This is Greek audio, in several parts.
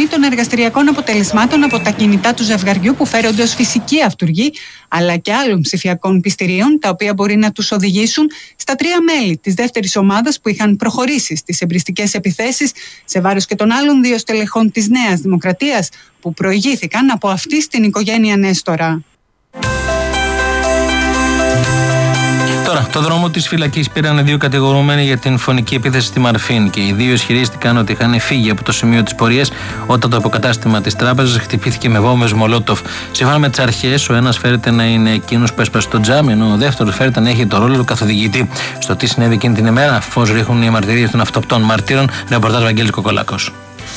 καταγραφή των εργαστηριακών αποτελεσμάτων από τα κινητά του ζευγαριού που φέρονται ως φυσικοί αυτουργοί, αλλά και άλλων ψηφιακών πιστηρίων, τα οποία μπορεί να τους οδηγήσουν στα 3 μέλη της δεύτερης ομάδας που είχαν προχωρήσει στις εμπριστικές επιθέσεις σε βάρος και των άλλων 2 στελεχών της Νέας Δημοκρατίας που προηγήθηκαν από αυτή στην οικογένεια Νέστορα. Τώρα, το δρόμο της φυλακής πήραν 2 κατηγορούμενοι για την φωνική επίθεση στη Μαρφίν και οι 2 ισχυρίστηκαν ότι είχαν φύγει από το σημείο της πορείας όταν το υποκατάστημα της τράπεζας χτυπήθηκε με βόμβες Μολότοφ. Σύμφωνα με τις αρχές, ο ένας φέρεται να είναι εκείνος που έσπασε το τζάμι, ενώ ο δεύτερος φέρεται να έχει το ρόλο του καθοδηγητή. Στο τι συνέβη εκείνη την ημέρα, φως ρίχνουν οι μαρτυρίες των αυτοπτών μαρτύρων. Ρεπορτάζ Βαγγέλης Κοκολάκος.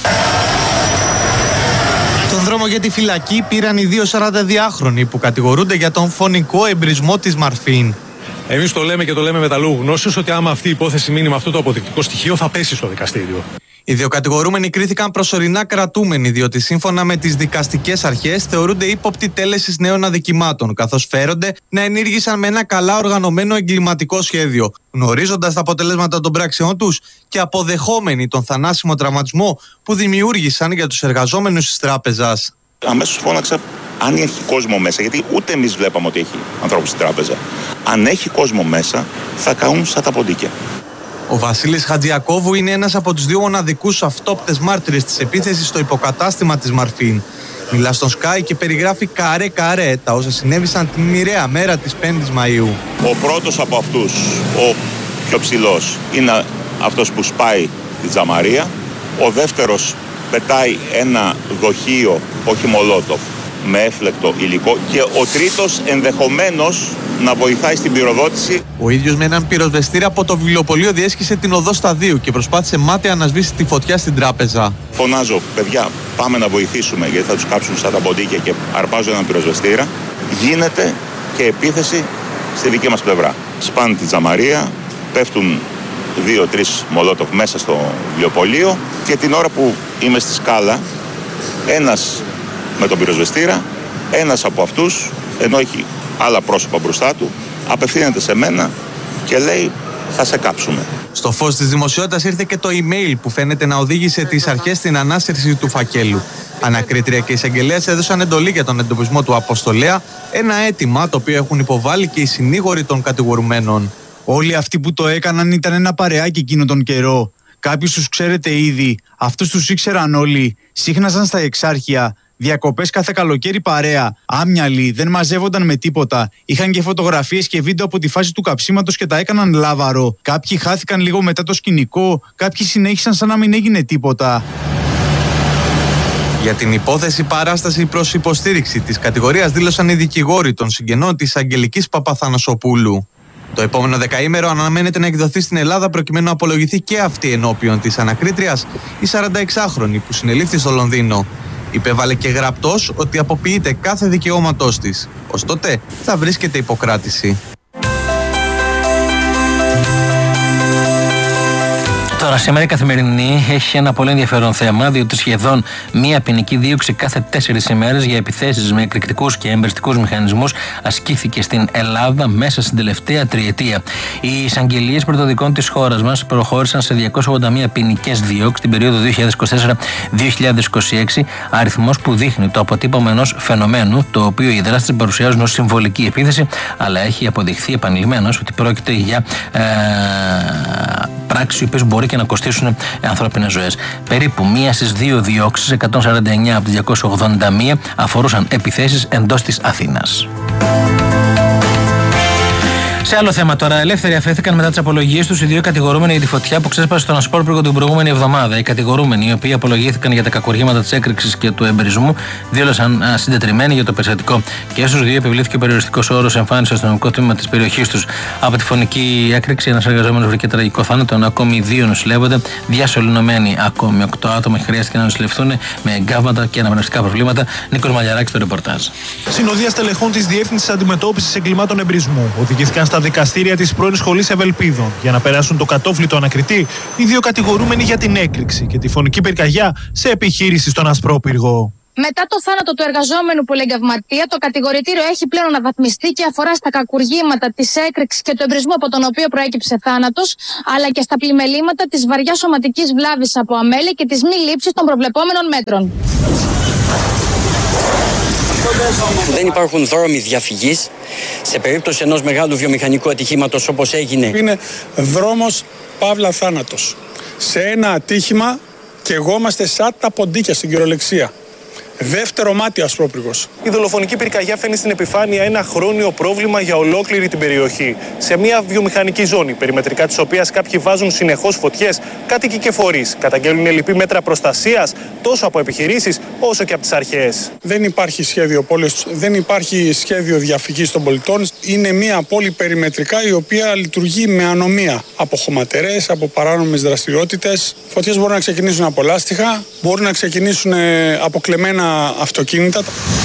Τον δρόμο για τη φυλακή πήραν οι 2 42χρονοι που κατηγορούνται για τον φωνικό εμπρισμό της Μαρφίν. Εμείς το λέμε και το λέμε με τα λόγου γνώσεως ότι άμα αυτή η υπόθεση μείνει με αυτό το αποδεικτικό στοιχείο θα πέσει στο δικαστήριο. Οι 2 κατηγορούμενοι κρίθηκαν προσωρινά κρατούμενοι, διότι σύμφωνα με τις δικαστικές αρχές θεωρούνται ύποπτοι τέλεσης νέων αδικημάτων, καθώς φέρονται να ενήργησαν με ένα καλά οργανωμένο εγκληματικό σχέδιο, γνωρίζοντας τα αποτελέσματα των πράξεών τους και αποδεχόμενοι τον θανάσιμο τραυματισμό που δημιούργησαν για τους εργαζόμενους της τράπεζας. Αμέσως φώναξα αν έχει κόσμο μέσα, γιατί ούτε εμείς βλέπαμε ότι έχει ανθρώπους στην τράπεζα. Αν έχει κόσμο μέσα, θα καούν σαν τα ποντίκια. Ο Βασίλης Χατζιακόβου είναι ένας από τους 2 μοναδικούς αυτόπτες μάρτυρες της επίθεσης στο υποκατάστημα της Μαρφίν. Μιλά στον Sky και περιγράφει καρέ-καρέ τα όσα συνέβησαν την μοιραία μέρα της 5ης Μαΐου. Ο πρώτος από αυτούς, ο πιο ψηλός, είναι αυτός που σπάει τη τζαμαρία. Ο δεύτερος πετάει ένα δοχείο, όχι Μολότοφ, με έφλεκτο υλικό, και ο τρίτος ενδεχομένως να βοηθάει στην πυροδότηση. Ο ίδιος με έναν πυροσβεστήρα από το βιβλιοπωλείο διέσχισε την οδό Σταδίου και προσπάθησε μάταια να σβήσει τη φωτιά στην τράπεζα. Φωνάζω, παιδιά, πάμε να βοηθήσουμε γιατί θα τους κάψουν σαν τα ποντίκια, και αρπάζω έναν πυροσβεστήρα. Γίνεται και επίθεση στη δική μας πλευρά. Σπάνε τη τζαμαρία, πέφτουν 2-3 Μολότοφ μέσα στο βιβλιοπωλείο και την ώρα που είμαι στη σκάλα, ένας με τον πυροσβεστήρα, ένας από αυτούς, ενώ έχει άλλα πρόσωπα μπροστά του, απευθύνεται σε μένα και λέει θα σε κάψουμε. Στο φως της δημοσιότητας ήρθε και το email που φαίνεται να οδήγησε τις αρχές στην ανάσυρση του φακέλου. Ανακρίτρια και εισαγγελέας έδωσαν εντολή για τον εντοπισμό του αποστολέα, ένα αίτημα το οποίο έχουν υποβάλει και οι συνήγοροι των κατηγορουμένων. Όλοι αυτοί που το έκαναν ήταν ένα παρεάκι εκείνο τον καιρό. Κάποιους τους ξέρετε ήδη, αυτούς τους ήξεραν όλοι, σύχναζαν στα εξάρχεια. Διακοπές κάθε καλοκαίρι παρέα. Άμυαλοι, δεν μαζεύονταν με τίποτα. Είχαν και φωτογραφίες και βίντεο από τη φάση του καψίματος και τα έκαναν λάβαρο. Κάποιοι χάθηκαν λίγο μετά το σκηνικό, κάποιοι συνέχισαν σαν να μην έγινε τίποτα. Για την υπόθεση παράσταση προς υποστήριξη της κατηγορίας δήλωσαν οι δικηγόροι των συγγενών της Αγγελικής Παπαθανασοπούλου. Το επόμενο δεκαήμερο αναμένεται να εκδοθεί στην Ελλάδα προκειμένου να απολογηθεί και αυτή ενώπιον της ανακρίτριας η 46χρονη που συνελήφθη στο Λονδίνο. Υπέβαλε και γραπτός ότι αποποιείται κάθε δικαιώματός της. Ως τότε θα βρίσκεται υποκράτηση. Τώρα, σήμερα η Καθημερινή έχει ένα πολύ ενδιαφέρον θέμα, διότι σχεδόν μία ποινική δίωξη κάθε 4 ημέρες για επιθέσεις με εκρηκτικούς και εμπριστικούς μηχανισμούς ασκήθηκε στην Ελλάδα μέσα στην τελευταία τριετία. Οι εισαγγελίες πρωτοδικών της χώρας μας προχώρησαν σε 281 ποινικές διώξεις την περίοδο 2024-2026, αριθμός που δείχνει το αποτύπωμα ενός φαινομένου, το οποίο οι δράστες παρουσιάζουν ως συμβολική επίθεση, αλλά έχει αποδειχθεί επανειλημμένως ότι πρόκειται για πράξεις οι οποίες μπορεί και να κοστίσουν ανθρώπινες ζωές. Περίπου 1 στις 2 διώξεις, 149 από τις 281, αφορούσαν επιθέσεις εντός της Αθήνας. Σε άλλο θέμα τώρα, ελεύθεροι αφέθηκαν μετά τις απολογίες τους οι 2 κατηγορούμενοι για τη φωτιά που ξέσπασε στον Ασπόρπυργο την προηγούμενη εβδομάδα. Οι κατηγορούμενοι, οι οποίοι απολογήθηκαν για τα κακουργήματα της έκρηξης και του εμπρισμού, δήλωσαν συντετριμμένοι για το περιστατικό. Και στους 2 επιβλήθηκε περιοριστικός όρος εμφάνιση στο αστυνομικό τμήμα της περιοχής τους. Από τη φωνική έκρηξη, ένας εργαζόμενος βρήκε τραγικό θάνατο, ενώ ακόμη 2 νοσηλεύονται. Διασωληνωμένοι ακόμη 8 άτομα χρειάστηκε να νοσηλευτούν με εγκάβματα και αναπνευστικά προβλήματα. Νίκος Μαλιαράκης στο ρεπορτάζ. Συνοδεία στελεχών της Διεύθυνσης Αντιμετώπισης Εγκλημάτων Εμπρισμού οδηγήθηκαν στα δικαστήρια της πρώην Σχολής Ευελπίδων για να περάσουν το κατόφλιτο ανακριτή οι 2 κατηγορούμενοι για την έκρηξη και τη φωνική πυρκαγιά σε επιχείρηση στον Ασπρόπυργο. Μετά το θάνατο του εργαζόμενου πολυεγκαυματία, το κατηγορητήριο έχει πλέον αναβαθμιστεί και αφορά στα κακουργήματα της έκρηξης και του εμπρισμού από τον οποίο προέκυψε θάνατος, αλλά και στα πλημελήματα της βαριάς σωματικής βλάβης από αμέλεια και της μη λήψης των προβλεπόμενων μέτρων. Δεν υπάρχουν δρόμοι διαφυγής σε περίπτωση ενός μεγάλου βιομηχανικού ατυχήματος όπως έγινε. Είναι δρόμος παύλα θάνατος. Σε ένα ατύχημα καιγόμαστε σαν τα ποντίκια στην κυριολεξία. Δεύτερο μάτι ασπρόπυργος. Η δολοφονική πυρκαγιά φέρνει στην επιφάνεια ένα χρόνιο πρόβλημα για ολόκληρη την περιοχή. Σε μια βιομηχανική ζώνη, περιμετρικά της οποίας κάποιοι βάζουν συνεχώς φωτιές, κάτοικοι και φορείς καταγγέλνουν ελλειπή μέτρα προστασίας τόσο από επιχειρήσεις όσο και από τις αρχές. Δεν υπάρχει σχέδιο πόλης, δεν υπάρχει σχέδιο διαφυγής των πολιτών. Είναι μια πόλη περιμετρικά η οποία λειτουργεί με ανομία. Από χωματερές, από παράνομες δραστηριότητες. Φωτιές μπορούν να ξεκινήσουν από λάστιχα, μπορούν να ξεκινήσουν από κλεμμένα αυτοκίνητα.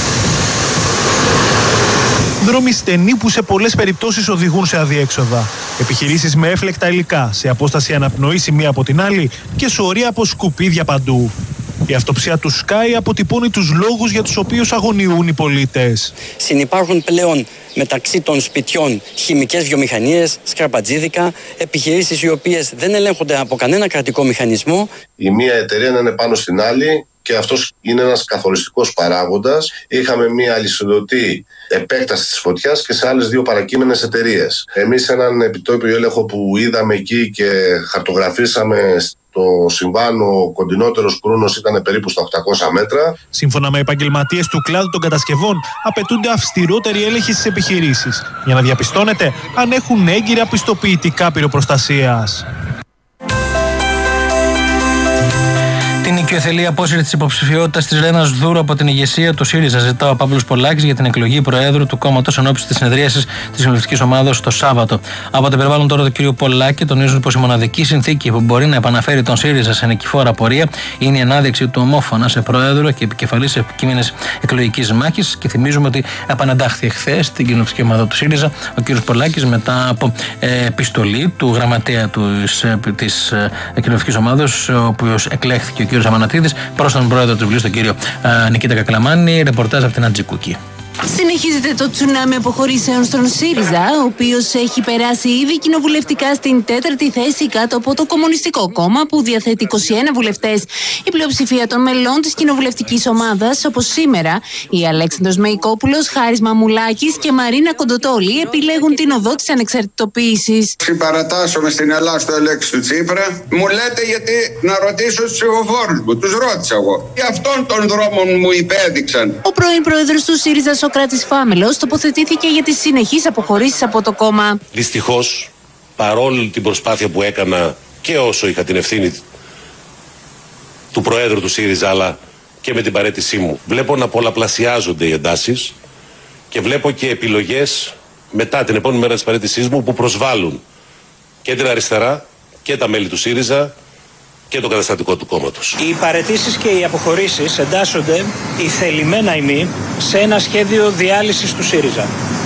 Δρόμοι στενοί που σε πολλές περιπτώσεις οδηγούν σε αδιέξοδα. Επιχειρήσεις με έφλεκτα υλικά, σε απόσταση αναπνοής η μία από την άλλη και σωρία από σκουπίδια παντού. Η αυτοψία του Sky αποτυπώνει τους λόγους για τους οποίους αγωνιούν οι πολίτες. Συνυπάρχουν πλέον μεταξύ των σπιτιών χημικές βιομηχανίες, σκραπατζίδικα, επιχειρήσεις οι οποίες δεν ελέγχονται από κανένα κρατικό μηχανισμό. Η μία εταιρεία να είναι πάνω στην άλλη και αυτός είναι ένας καθοριστικός παράγοντας. Είχαμε μία αλυσιδωτή επέκταση της φωτιάς και σε άλλες δύο παρακείμενες εταιρείες. Εμείς έναν επιτόπιο έλεγχο που είδαμε εκεί και χαρτογραφήσαμε το συμβάν, ο κοντινότερος κρούνος ήταν περίπου στα 800 μέτρα. Σύμφωνα με επαγγελματίες του κλάδου των κατασκευών, απαιτούνται αυστηρότεροι έλεγχοι στις επιχειρήσεις για να διαπιστώνεται αν έχουν έγκυρα πιστοποιητικά πυροπροστασίας. Την οικειοθελή απόσυρση της υποψηφιότητας της Ρένας Δούρου από την ηγεσία του ΣΥΡΙΖΑ ζητά ο Παύλος Πολάκης για την εκλογή Προέδρου του κόμματος ενόψει της συνεδρίασης της κοινοβουλευτικής ομάδας το Σάββατο. Από το περιβάλλον τώρα του κ. Πολάκη τονίζουν πως η μοναδική συνθήκη που μπορεί να επαναφέρει τον ΣΥΡΙΖΑ σε νικηφόρα πορεία είναι η ανάδειξη του ομόφωνα σε Πρόεδρο και επικεφαλής επικείμενης εκλογικής μάχης. Και θυμίζουμε ότι επανεντάχθη εχθές στην κοινοβουλευτική ομάδα του ΣΥΡΙΖΑ ο κ. Πολάκης μετά από επιστολή του γραμματέα της κοινοβουλευτικής ομάδας, ο οποίος εκλέχθηκε ο κ. Αμανατίδης προς τον πρόεδρο του Βουλής, τον κύριο Νικήτα Κακλαμάνη. Ρεπορτάζ από την Ατζικούκη. Συνεχίζεται το τσουνάμι αποχωρήσεων στον ΣΥΡΙΖΑ, ο οποίος έχει περάσει ήδη κοινοβουλευτικά στην 4η θέση κάτω από το Κομμουνιστικό Κόμμα, που διαθέτει 21 βουλευτές. Η πλειοψηφία των μελών της κοινοβουλευτικής ομάδας, όπως σήμερα, οι Αλέξανδρος Μεϊκόπουλος, Χάρης Μαμουλάκης και Μαρίνα Κοντοτόλη, επιλέγουν την οδό της ανεξαρτητοποίησης. Συμπαρατάσσομαι στην Ελλάδα στο Αλέξη του Τσίπρα. Μου λέτε γιατί να ρωτήσω τους ψηφοφόρους μου. Τους ρώτησα εγώ. Και αυτόν τον δρόμο μου υπέδειξαν. Ο πρώην πρόεδρος του ΣΥΡΙΖΑ, Σοκράτης Φάμελος, τοποθετήθηκε για τις συνεχείς αποχωρήσεις από το κόμμα. Δυστυχώς, παρόλη την προσπάθεια που έκανα και όσο είχα την ευθύνη του Προέδρου του ΣΥΡΙΖΑ, αλλά και με την παραίτησή μου, βλέπω να πολλαπλασιάζονται οι εντάσεις και βλέπω και επιλογές μετά την επόμενη μέρα της παραίτησής μου που προσβάλλουν και την αριστερά και τα μέλη του ΣΥΡΙΖΑ και το καταστατικό του κόμματος. Οι παραιτήσεις και οι αποχωρήσεις εντάσσονται ηθελημένα ή μη σε ένα σχέδιο διάλυσης του ΣΥΡΙΖΑ.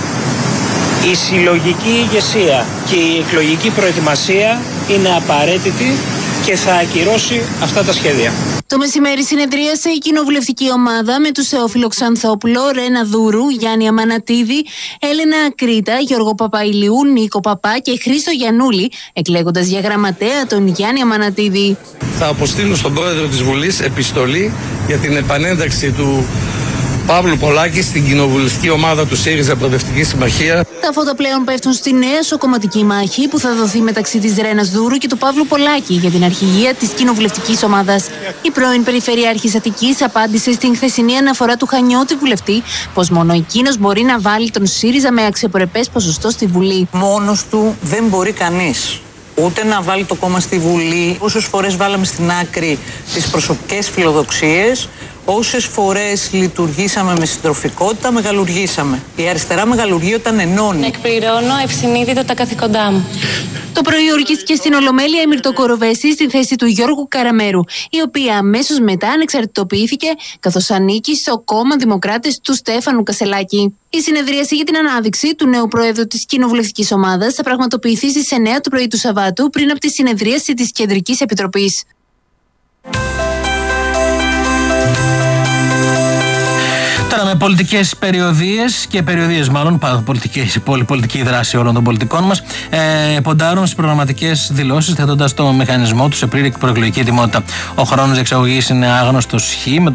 Η συλλογική ηγεσία και η εκλογική προετοιμασία είναι απαραίτητη και θα ακυρώσει αυτά τα σχέδια. Το μεσημέρι συνεδρίασε η κοινοβουλευτική ομάδα με τους Θεόφιλο Ξανθόπουλο, Ρένα Δούρου, Γιάννη Αμανατίδη, Έλενα Ακρίτα, Γιώργο Παπαϊλιού, Νίκο Παπά και Χρήστο Γιαννούλη, εκλέγοντας για γραμματέα τον Γιάννη Αμανατίδη. Θα αποστείλω στον πρόεδρο της Βουλής επιστολή για την επανένταξη του Παύλου Πολάκη στην κοινοβουλευτική ομάδα του ΣΥΡΙΖΑ Προοδευτική Συμμαχία. Τα φώτα πλέον πέφτουν στη νέα σοκομματική μάχη που θα δοθεί μεταξύ της Ρένας Δούρου και του Παύλου Πολάκη για την αρχηγία της κοινοβουλευτικής ομάδας. Η πρώην Περιφερειάρχης Αττικής απάντησε στην χθεσινή αναφορά του Χανιώτη βουλευτή πως μόνο εκείνος μπορεί να βάλει τον ΣΥΡΙΖΑ με αξιοπρεπές ποσοστό στη Βουλή. Μόνος του δεν μπορεί κανείς ούτε να βάλει το κόμμα στη Βουλή. Όσες φορές βάλαμε στην άκρη τις προσωπικές φιλοδοξίες, όσες φορές λειτουργήσαμε με συντροφικότητα, μεγαλουργήσαμε. Η αριστερά μεγαλουργεί όταν ενώνει. Εκπληρώνω ευσυνείδητα τα καθήκοντά μου. Το πρωί ορκίστηκε στην Ολομέλεια η Μυρτώ Κοροβέση στη θέση του Γιώργου Καραμέρου, η οποία αμέσως μετά ανεξαρτητοποιήθηκε, καθώς ανήκει στο κόμμα Δημοκράτες του Στέφανου Κασελάκη. Η συνεδρίαση για την ανάδειξη του νέου Προέδρου της Κοινοβουλευτικής Ομάδας θα πραγματοποιηθεί στις 9 το πρωί του Σαββάτου, πριν από τη συνεδρίαση της Κεντρικής Επιτροπής. Πολιτικές περιοδίες και περιοδίες, μάλλον πολιτική δράση όλων των πολιτικών μας, ποντάρουν στις προγραμματικές δηλώσεις, θέτοντας το μηχανισμό του σε πλήρη προεκλογική ετοιμότητα. Ο χρόνος διεξαγωγής είναι άγνωστος